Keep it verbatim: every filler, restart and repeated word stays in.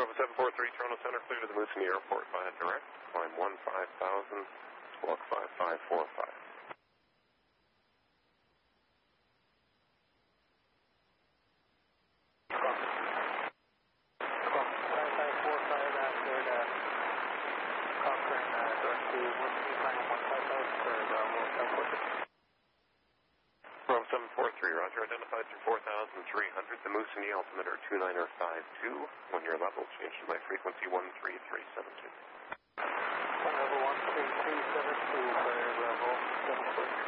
Bravo seven four three, Toronto Center, clear to the Moose in the airport via direct. Climb one five thousand, squawk five five four five. Bravo seven four three, roger, identified through four thousand three hundred. The Moose and the altimeter two niner five two. When your level changed to my frequency one three three seven two. Level one three three seven two, Bravo seven four three.